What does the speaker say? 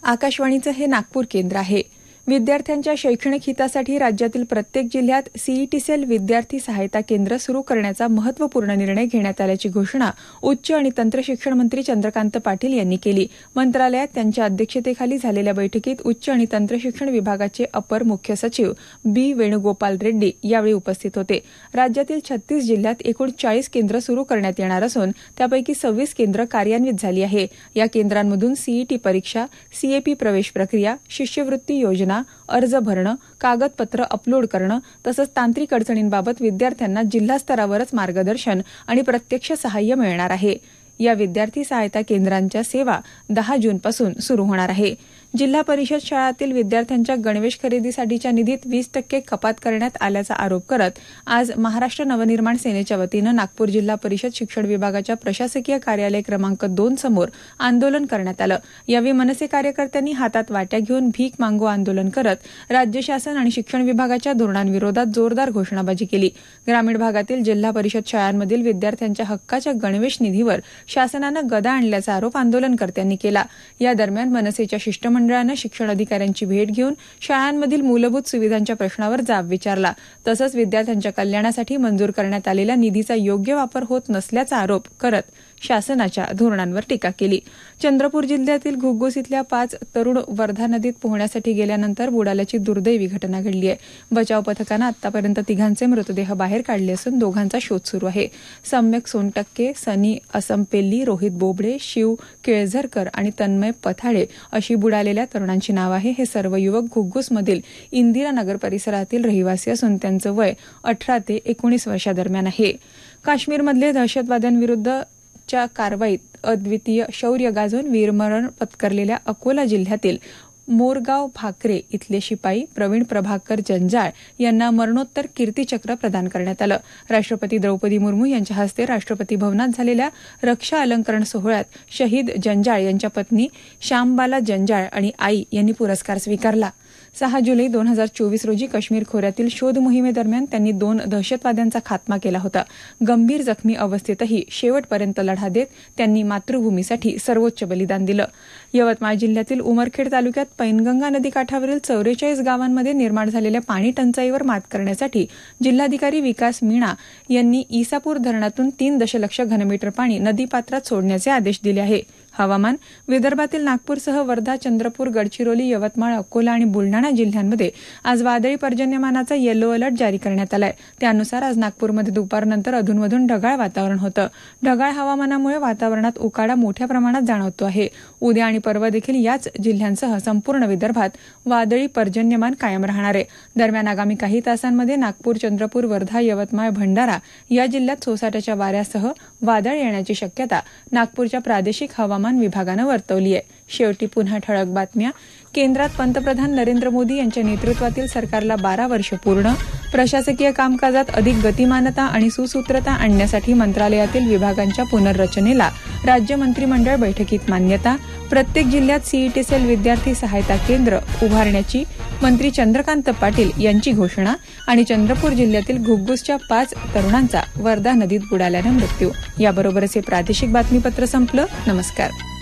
आकाशवाणीचं हे नागपूर केंद्र आहे. विद्यार्थ्यांच्या शैक्षणिक हितासाठी राज्यातील प्रत्येक जिल्ह्यात सीईटी सेल विद्यार्थी सहायता केंद्र सुरू करण्याचा महत्त्वपूर्ण निर्णय घेण्यात आल्याची घोषणा उच्च आणि तंत्रशिक्षण मंत्री चंद्रकांत पाटील यांनी केली. मंत्रालयात त्यांच्या अध्यक्षतेखाली झालेल्या बैठकीत उच्च आणि तंत्रशिक्षण विभागाचे अपर मुख्य सचिव बी वेणुगोपाल रेड्डी यावेळी उपस्थित होते. राज्यातील 36 जिल्ह्यात एकूण 40 केंद्र सुरू करण्यात येणार असून त्यापैकी 26 केंद्र कार्यान्वित झाली आहे. या केंद्रांमधून सीईटी परीक्षा, सीएपी प्रवेश प्रक्रिया, शिष्यवृत्ती योजना, अर्ज भरणं, कागदपत्र अपलोड करणं तसंच तांत्रिक अडचणींबाबत विद्यार्थ्यांना जिल्हास्तरावरच मार्गदर्शन आणि प्रत्यक्ष सहाय्य मिळणार आहे. या विद्यार्थी सहायता केंद्रांच्या सेवा 10 जूनपासून सुरू होणार आहे. जिल्हा परिषद शाळांतील विद्यार्थ्यांच्या गणवेश खरेदीसाठीच्या निधीत 20% कपात करण्यात आल्याचा आरोप करत आज महाराष्ट्र नवनिर्माण सेनेच्या वतीनं नागपूर जिल्हा परिषद शिक्षण विभागाच्या प्रशासकीय कार्यालय क्रमांक 2 समोर आंदोलन करण्यात आलं. यावेळी मनसे कार्यकर्त्यांनी हातात वाट्या घेऊन भीक मागो आंदोलन करत राज्य शासन आणि शिक्षण विभागाच्या धोरणांविरोधात जोरदार घोषणाबाजी केली. ग्रामीण भागातील जिल्हा परिषद शाळांमधील विद्यार्थ्यांच्या हक्काच्या गणवेश निधीवर शासनानं गदा आणल्याचा आरोप आंदोलनकर्त्यांनी केला. या दरम्यान मनसेच्या शिष्टमंडळानं शिक्षण अधिकाऱ्यांची भेट घेऊन शाळांमधील मूलभूत सुविधांच्या प्रश्नावर जाब विचारला. तसंच विद्यार्थ्यांच्या कल्याणासाठी मंजूर करण्यात आलेल्या निधीचा योग्य वापर होत नसल्याचा आरोप करत शासनाच्या धोरणांवर टीका केली. चंद्रपूर जिल्ह्यातील घुग्गुस इथल्या 5 तरुण वर्धा नदीत पोहण्यासाठी गेल्यानंतर बुडाल्याची दुर्दैवी घटना घडली आहे. बचाव पथकानं आतापर्यंत 3 मृतदेह बाहेर काढले असून 2 शोध सुरू आहे. सम्यक सोनटक्के, सनी असमपेल्ली, रोहित बोबडे, शिव केळझरकर आणि तन्मय पथाळे अशी बुडालेल्या तरुणांची नाव आहे. हे सर्व युवक घुग्गुसमधील इंदिरानगर परिसरातील रहिवासी असून त्यांचं वय 18 ते 19 वर्षादरम्यान आहे. काश्मीरमधले दहशतवाद्यांविरुद्ध च्या कारवाईत अद्वितीय शौर्य गाजवून वीरमरण पत्करलेल्या अकोला जिल्ह्यातील मोरगाव भाकरे इथले शिपाई प्रवीण प्रभाकर जंजाळ यांना मरणोत्तर कीर्तीचक्र प्रदान करण्यात आलं. राष्ट्रपती द्रौपदी मुर्मू यांच्या हस्ते राष्ट्रपती भवनात झालेल्या रक्षा अलंकरण सोहळ्यात शहीद जंजाळ यांच्या पत्नी श्यामबाला जंजाळ आणि आई यांनी पुरस्कार स्वीकारला. 6 जुलै 2024 रोजी काश्मीर खोऱ्यातील शोध मोहिमेदरम्यान त्यांनी 2 दहशतवाद्यांचा खात्मा केला होता. गंभीर जखमी अवस्थेतही शेवटपर्यंत लढा देत त्यांनी मातृभूमीसाठी सर्वोच्च बलिदान दिलं. यवतमाळ जिल्ह्यातील उमरखेड तालुक्यात पैनगंगा नदीकाठावरील 44 गावांमध्ये निर्माण झालेल्या पाणी टंचाईवर मात करण्यासाठी जिल्हाधिकारी विकास मीणा यांनी ईसापूर धरणातून 3 दशलक्ष घनमीटर पाणी नदीपात्रात सोडण्याचे आदेश दिले आहे. हवामान. विदर्भातील नागपूरसह वर्धा, चंद्रपूर, गडचिरोली, यवतमाळ, अकोला आणि बुलढाणा जिल्ह्यांमध्ये आज वादळी पर्जन्यमानाचा येलो अलर्ट जारी करण्यात आलाय. त्यानुसार आज नागपूरमध्ये दुपारनंतर अधूनमधून ढगाळ वातावरण होतं. ढगाळ हवामानामुळे वातावरणात उकाडा मोठ्या प्रमाणात जाणवतो आहे. उद्या आणि परवा देखील याच जिल्ह्यांसह संपूर्ण विदर्भात वादळी पर्जन्यमान कायम राहणार आहे. दरम्यान आगामी काही तासांमध्ये नागपूर, चंद्रपूर, वर्धा, यवतमाळ, भंडारा या जिल्ह्यात सोसाट्याच्या वाऱ्यासह वादळ येण्याची शक्यता नागपूरच्या प्रादेशिक हवामान विभागानं वर्तवली आहे. शेवटी पुन्हा ठळक बातम्या. केंद्रात पंतप्रधान नरेंद्र मोदी यांच्या नेतृत्वातील सरकारला 12 वर्ष पूर्ण. प्रशासकीय कामकाजात अधिक गतिमानता आणि सुसूत्रता आणण्यासाठी मंत्रालयातील विभागांच्या पुनर्रचनेला राज्य मंत्रिमंडळ बैठकीत मान्यता. प्रत्येक जिल्ह्यात सीईटी सेल विद्यार्थी सहायता केंद्र उभारण्याची मंत्री चंद्रकांत पाटील यांची घोषणा. आणि चंद्रपूर जिल्ह्यातील घुग्गुसच्या 5 तरुणांचा वर्धा नदीत बुडाल्यानं मृत्यू. याबरोबरच हे प्रादेशिक बातमीपत्र संपलं. नमस्कार.